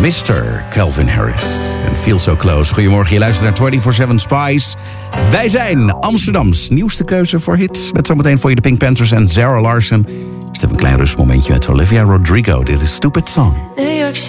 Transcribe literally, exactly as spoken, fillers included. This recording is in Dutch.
mister Calvin Harris en Feel So Close. Goedemorgen, je luistert naar vierentwintig zeven Spice. Wij zijn Amsterdams nieuwste keuze voor hits. Met zometeen voor je de Pink Panthers en Zara Larsson. Is even een klein rustmomentje met Olivia Rodrigo. Dit is Stupid Song. New York